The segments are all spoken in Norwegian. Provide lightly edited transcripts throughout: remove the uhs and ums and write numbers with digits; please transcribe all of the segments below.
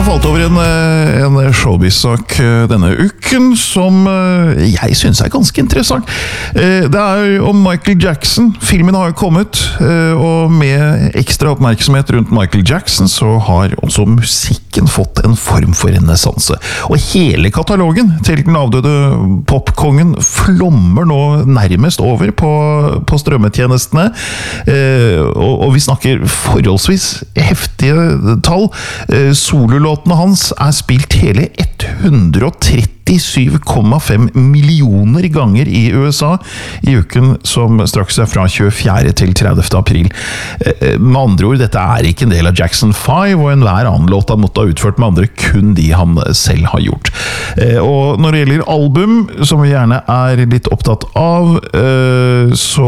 har falt over en showbiz-sak denne uken som jeg synes ganske interessant. Det om Michael Jackson. Filmen har jo kommet, og med ekstra oppmerksomhet rundt Michael Jackson så har også musikken fått en form for renessanse. Og hele katalogen til den avdøde popkongen flommer nå nærmest over på strømmetjenestene, og vi snakker forholdsvis heftige tall. Sololåtene hans spilt hele 137,5 millioner ganger i USA i uken som straks fra 24. til 30. april. Med andre ord, dette ikke en del av Jackson 5, og enhver annen låt han måtte ha utført med andre, kun de han selv har gjort. Og når det gjelder album, som vi gjerne litt opptatt av, så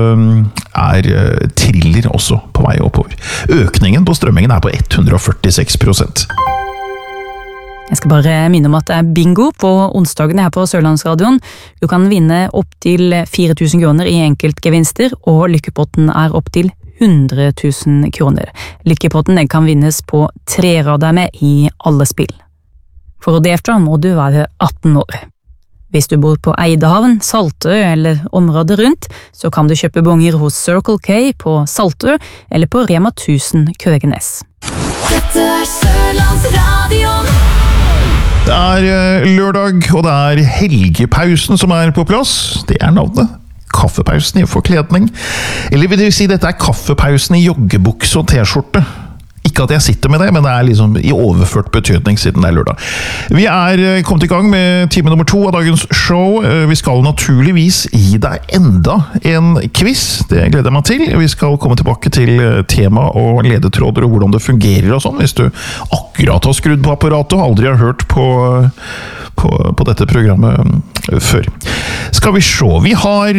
Thriller også på vei oppover. Økningen på strømmingen på 146%. Jeg skal bare minne om at det bingo på onsdagene her på Sørlandsradioen. Du kan vinne opp til 4.000 kroner i enkeltgevinster, og lykkepotten opp til 100.000 kroner. Lykkepotten kan vinnes på 3 rader med i alle spill. For å delta må du være 18 år. Hvis du bor på Eidehavn, Saltø eller området rundt, så kan du kjøpe bonger hos Circle K på Saltø eller på Rema 1000 Køgenes. Dette Sørlandsradioen. Det lørdag, og det helgepausen som på plass. Det navnet. Kaffepausen i forkledning. Eller vil det si, dette kaffepausen i joggebukse og t-skjorte. Ikke at jeg sitter med det, men det liksom i overført betydning siden det lørdag. Vi kommet i gang med time nummer 2 av dagens show. Vi skal naturligvis gi deg enda en quiz. Det gleder jeg meg til. Vi skal komme tilbake til tema og ledetråder og hvordan det fungerer og sånn, hvis du akkurat har skrudd på apparatet og aldri har hørt på dette programmet før. Skal vi se, vi har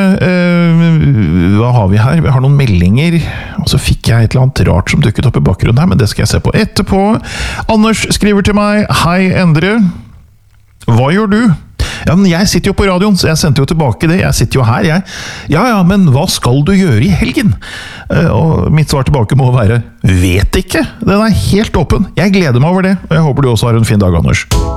hva har vi her? Vi har noen meldinger, og så fikk jeg et eller annet rart som dukket opp i bakgrunnen her, men det skal jeg se på etterpå. Anders skriver til meg: Hei Endre, hva gjør du? Ja, men jeg sitter jo på radioen, så jeg sendte jo tilbake det. Jeg sitter jo her, jeg. Ja, men hva skal du gjøre i helgen? Og mitt svar tilbake må være: vet ikke. Den helt åpen. Jeg gleder meg over det, og jeg håper du også har en fin dag, Anders.